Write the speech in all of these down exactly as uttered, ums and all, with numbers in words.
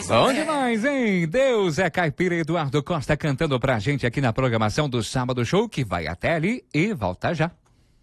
Bom demais, hein? Deus é caipira. Eduardo Costa cantando pra gente aqui na programação do Sábado Show, que vai até ali e volta já.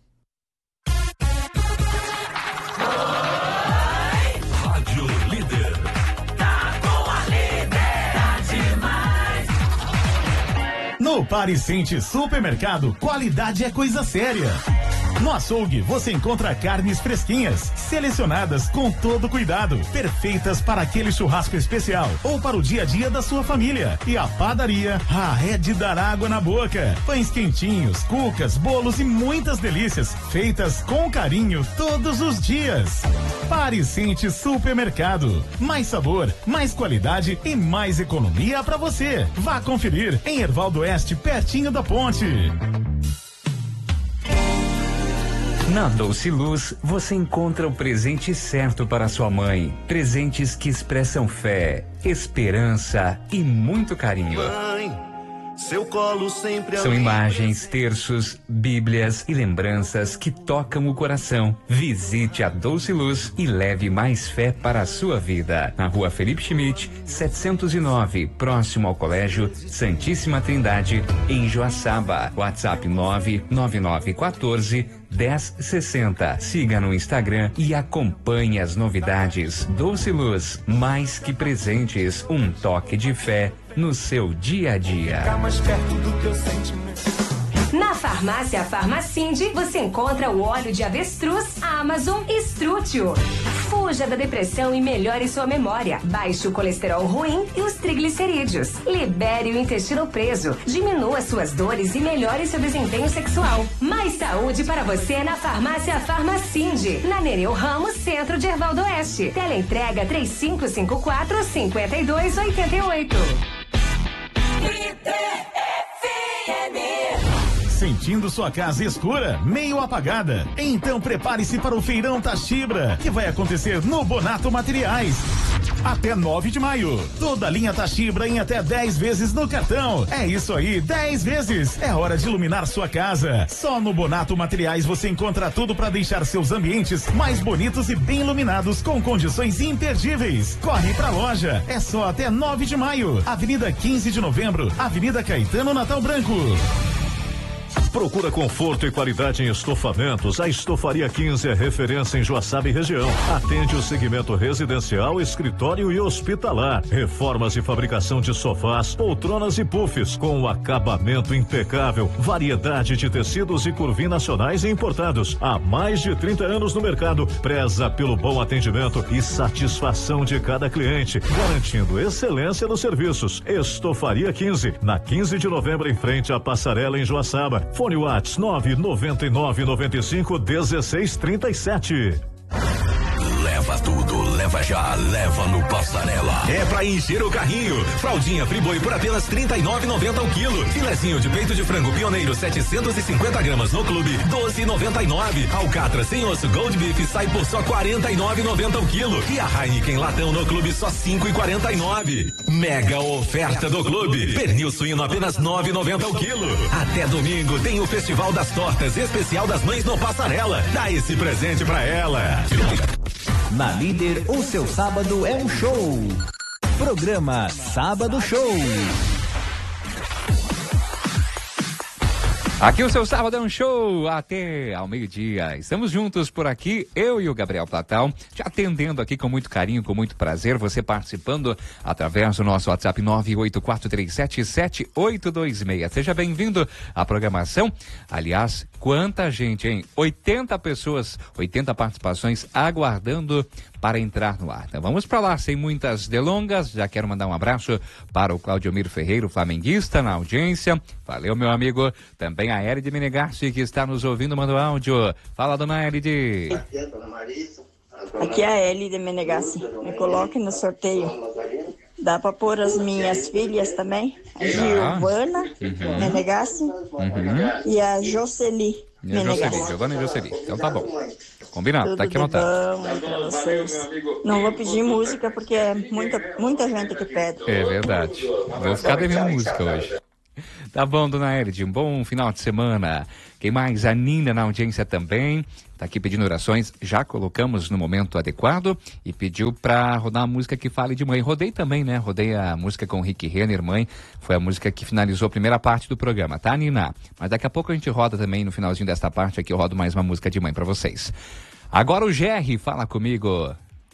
Rádio Líder. Tá com a líder. Tá demais. No Parecente Supermercado, qualidade é coisa séria. No açougue, você encontra carnes fresquinhas, selecionadas com todo cuidado, perfeitas para aquele churrasco especial ou para o dia a dia da sua família. E a padaria, ah, é de dar água na boca. Pães quentinhos, cucas, bolos e muitas delícias, feitas com carinho todos os dias. Parecente Supermercado. Mais sabor, mais qualidade e mais economia para você. Vá conferir em Hervaldo Oeste, pertinho da ponte. Na Doce Luz, você encontra o presente certo para sua mãe. Presentes que expressam fé, esperança e muito carinho. Mãe, seu colo sempre São imagens, terços, bíblias e lembranças que tocam o coração. Visite a Doce Luz e leve mais fé para a sua vida. Na Rua Felipe Schmidt, setecentos e nove, próximo ao Colégio Santíssima Trindade, em Joaçaba. WhatsApp nove nove nove um quatro dez sessenta. Siga no Instagram e acompanhe as novidades. Doce Luz, mais que presentes, um toque de fé no seu dia a dia. Na farmácia Farmacinde, você encontra o óleo de avestruz Amazon Estrútil. Fuja da depressão e melhore sua memória. Baixe o colesterol ruim e os triglicerídeos. Libere o intestino preso. Diminua suas dores e melhore seu desempenho sexual. Mais saúde para você na farmácia Farmacinde. Na Nereu Ramos, centro de Hervaldo Oeste. Teleentrega três cinco cinco quatro, cinco dois oito oito. Sentindo sua casa escura, meio apagada? Então prepare-se para o Feirão Tachibra, que vai acontecer no Bonato Materiais. Até nove de maio. Toda a linha Tachibra em até dez vezes no cartão. É isso aí, dez vezes. É hora de iluminar sua casa. Só no Bonato Materiais você encontra tudo para deixar seus ambientes mais bonitos e bem iluminados com condições imperdíveis. Corre pra loja. É só até nove de maio. Avenida quinze de novembro, Avenida Caetano Natal Branco. Procura conforto e qualidade em estofamentos. A Estofaria quinze é referência em Joaçaba e região. Atende o segmento residencial, escritório e hospitalar. Reformas e fabricação de sofás, poltronas e puffs com um acabamento impecável. Variedade de tecidos e curvim nacionais e importados. Há mais de trinta anos no mercado. Preza pelo bom atendimento e satisfação de cada cliente, garantindo excelência nos serviços. Estofaria quinze, na quinze de novembro, em frente à Passarela, em Joaçaba. Fone Whats nove nove nove nove cinco um seis três sete. Leva tudo, leva já, leva no Passarela. É pra encher o carrinho. Fraldinha Friboi por apenas trinta e nove reais e noventa centavos o quilo. Filezinho de peito de frango pioneiro setecentos e cinquenta gramas no clube, doze reais e noventa e nove centavos. Alcatra sem osso Gold Beef sai por só quarenta e nove reais e noventa centavos o quilo. E a Heineken latão no clube só cinco reais e quarenta e nove centavos. Mega oferta do clube. Pernil suíno apenas nove reais e noventa centavos o quilo. Até domingo tem o Festival das Tortas especial das Mães no Passarela. Dá esse presente pra ela. Na Líder, o seu sábado é um show. Programa Sábado Show. Aqui o seu sábado é um show até ao meio-dia. Estamos juntos por aqui, eu e o Gabriel Platão, te atendendo aqui com muito carinho, com muito prazer, você participando através do nosso WhatsApp nove oito quatro três sete sete oito dois seis. Seja bem-vindo à programação. Aliás, quanta gente, hein? oitenta pessoas, oitenta participações aguardando para entrar no ar. Então vamos para lá, sem muitas delongas. Já quero mandar um abraço para o Claudiomiro Ferreiro, flamenguista, na audiência. Valeu, meu amigo. Também a Elide Menegassi, que está nos ouvindo, manda o áudio. Fala, dona Elide. Aqui é a Elide Menegassi. Me coloque no sorteio. Dá para pôr as minhas filhas também? A Giovana uhum. Menegassi uhum. e a Jocely e a Jocely, Giovana e Jocely. Então tá bom. Combinado, tudo tá aqui anotado. Bom pra vocês. Não vou pedir música porque é muita, muita gente que pede. É verdade. Vou ficar devendo música hoje. Tá bom, dona Elide, um bom final de semana. Quem mais? A Nina na audiência também. Tá aqui pedindo orações, já colocamos no momento adequado e pediu pra rodar a música que fale de mãe. Rodei também, né? Rodei a música com o Rick Renner, Mãe. Foi a música que finalizou a primeira parte do programa, tá, Nina? Mas daqui a pouco a gente roda também, no finalzinho desta parte aqui, eu rodo mais uma música de mãe pra vocês. Agora o Jerry, fala comigo.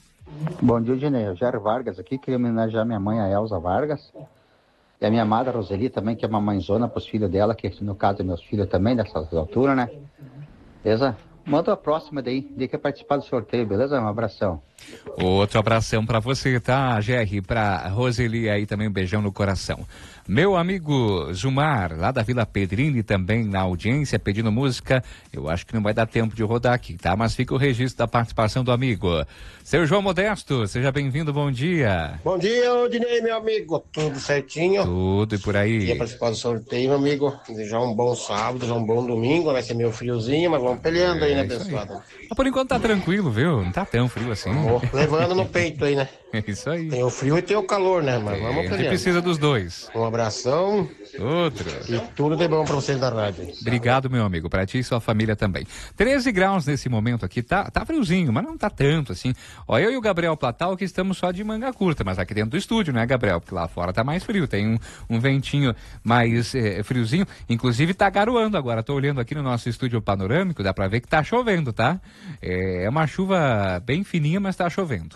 Bom dia, Dinei. O Jerry Vargas aqui, queria homenagear minha mãe, a Elza Vargas. E a minha amada Roseli também, que é uma mãezona pros filhos dela, que no caso é meus filhos também, dessas alturas, né? Beleza? Manda a próxima daí, de que participar do sorteio, beleza? Um abração. Outro abração pra você, tá, Jerry? Pra Roseli aí também, um beijão no coração. Meu amigo Zumar, lá da Vila Pedrini, também na audiência, pedindo música. Eu acho que não vai dar tempo de rodar aqui, tá? Mas fica o registro da participação do amigo. Seu João Modesto, seja bem-vindo, bom dia. Bom dia, Odinei, meu amigo. Tudo certinho? Tudo e por aí. Queria participar do sorteio, meu amigo. Desejar um bom sábado, um bom domingo. Vai ser meio friozinho, mas vamos peleando é, aí, né, pessoal? Mas por enquanto tá tranquilo, viu? Não tá tão frio assim. Oh, levando no peito aí, né? É isso aí. Tem o frio e tem o calor, né? Mas é, vamos peleando. A gente precisa dos dois. Um abração. Outro. E tudo de bom pra vocês da rádio. Obrigado, meu amigo. Pra ti e sua família também. treze graus nesse momento aqui. Tá, tá friozinho, mas não tá tanto assim. Ó, eu e o Gabriel Platal que estamos só de manga curta, mas aqui dentro do estúdio, né, Gabriel? Porque lá fora tá mais frio. Tem um, um ventinho mais é, friozinho. Inclusive tá garoando agora. Tô olhando aqui no nosso estúdio panorâmico. Dá pra ver que tá chovendo, tá? É, é uma chuva bem fininha, mas tá chovendo.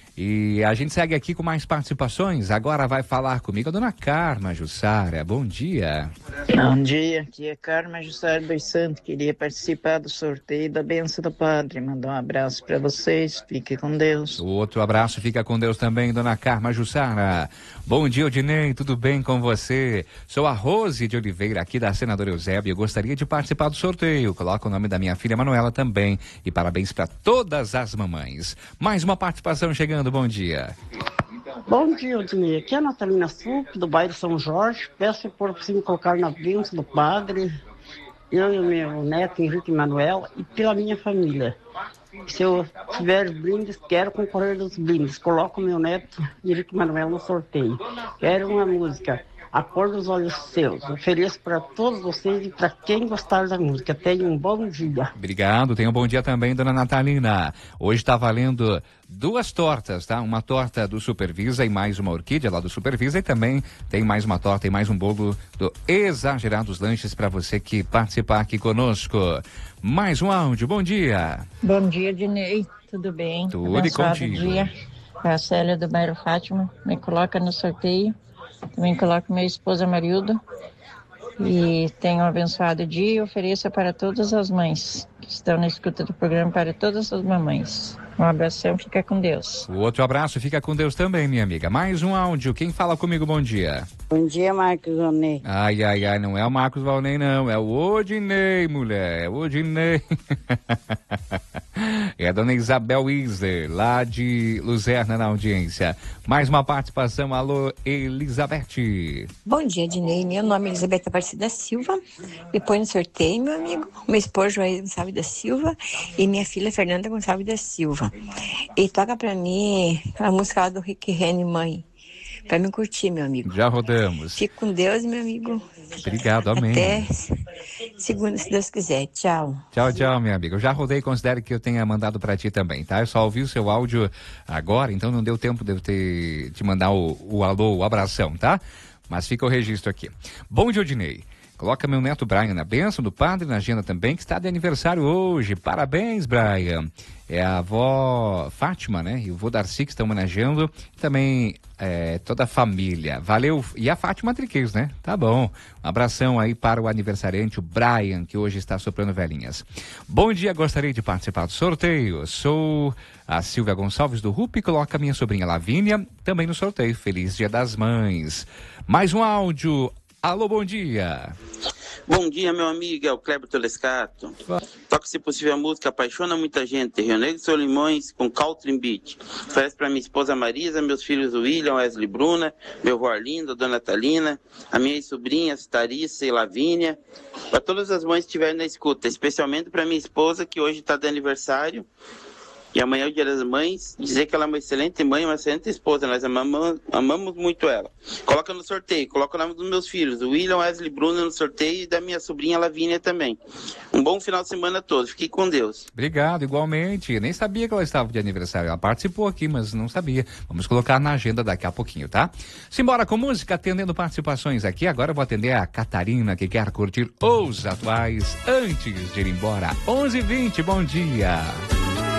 E a gente segue aqui com mais participações. Agora vai falar comigo a dona Carma Jussara. Bom dia. Bom dia, aqui é Carma Jussara dos Santos. Queria participar do sorteio da bênção do Padre. Mandar um abraço para vocês. Fique com Deus. O outro abraço fica com Deus também, dona Carma Jussara. Bom dia, Odinei. Tudo bem com você? Sou a Rose de Oliveira, aqui da Senadora Eusébio. Eu gostaria de participar do sorteio. Coloca o nome da minha filha Manuela também. E parabéns para todas as mamães. Mais uma participação chegando. Bom dia. Bom dia, Odinei. Aqui é a Natalina Sup, do bairro São Jorge. Peço por você me colocar na bênção do Padre, eu e o meu neto Henrique Manuel, e pela minha família. Se eu tiver brindes, quero concorrer dos brindes. Coloco o meu neto Henrique Manuel no sorteio. Quero uma música, A Cor dos Olhos Seus. Ofereço para todos vocês e para quem gostar da música. Tenham um bom dia. Obrigado, tenha um bom dia também, dona Natalina. Hoje está valendo duas tortas, tá? Uma torta do Supervisa e mais uma orquídea lá do Supervisa, e também tem mais uma torta e mais um bolo do Exagerados Lanches para você que participar aqui conosco. Mais um áudio, bom dia. Bom dia, Dinei, tudo bem? Tudo abençoado e contigo. Dia. É a Célia do bairro Fátima, me coloca no sorteio. Também coloco minha esposa Marildo. E tenho um abençoado dia e ofereço para todas as mães que estão na escuta do programa, para todas as mamães. Um abração, fica com Deus. O outro abraço, fica com Deus também, minha amiga. Mais um áudio, quem fala comigo, bom dia. Bom dia, Marcos Valnei. Ai, ai, ai, não é o Marcos Valnei, não, é o Odinei, mulher, é o Odinei. É a dona Isabel Wiesler, lá de Luzerna, na audiência. Mais uma participação, alô, Elizabeth. Bom dia, Dinei, meu nome é Elizabeth Aparecida Silva, me põe no sorteio, meu amigo, meu esposo Joair Gonçalves da Silva e minha filha Fernanda Gonçalves da Silva. E toca pra mim a música do Rick Renner, Mãe, pra me curtir, meu amigo. Já rodamos. Fique com Deus, meu amigo. Obrigado, amém. Até segunda, se Deus quiser. Tchau. Tchau, tchau, minha amiga. Eu já rodei, considero que eu tenha mandado pra ti também, tá? Eu só ouvi o seu áudio agora, então não deu tempo de eu ter, te mandar o, o alô, o abração, tá? Mas fica o registro aqui. Bom dia, Odinei. Coloca meu neto Brian na bênção do Padre, na agenda também, que está de aniversário hoje. Parabéns, Brian. É a avó Fátima, né? E o vô Darcy que estão homenageando. E também é, toda a família. Valeu. E a Fátima Triquez, né? Tá bom. Um abração aí para o aniversariante, o Brian, que hoje está soprando velhinhas. Bom dia, gostaria de participar do sorteio. Sou a Silvia Gonçalves do R U P. Coloca minha sobrinha Lavínia também no sorteio. Feliz Dia das Mães. Mais um áudio. Alô, bom dia. Bom dia, meu amigo, é o Kleber Telescato. Toca, se possível, a música Apaixona Muita Gente, Rio Negro e Solimões, com Caltrim Beat. Oferece para minha esposa Marisa, meus filhos William, Wesley Bruna, meu avô Arlindo, a dona Natalina, a minha sobrinha Tarissa e Lavínia, para todas as mães que estiverem na escuta, especialmente para minha esposa, que hoje está de aniversário, E amanhã é o Dia das Mães, dizer que ela é uma excelente mãe, uma excelente esposa, nós amamos, amamos muito ela. Coloca no sorteio, coloca o nome dos meus filhos, o William, Wesley, Bruno no sorteio e da minha sobrinha Lavínia também. Um bom final de semana a todos, fique com Deus. Obrigado, igualmente. Nem sabia que ela estava de aniversário, ela participou aqui, mas não sabia. Vamos colocar na agenda daqui a pouquinho, tá? Simbora com música, atendendo participações aqui. Agora eu vou atender a Catarina, que quer curtir os atuais antes de ir embora. onze e vinte, bom dia.